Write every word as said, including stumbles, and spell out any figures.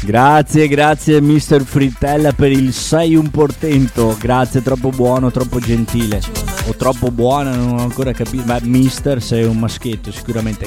Grazie, grazie mister Frittella per il sei un portento. Grazie, troppo buono, troppo gentile. O troppo buono, non ho ancora capito. Ma mister sei un maschietto sicuramente.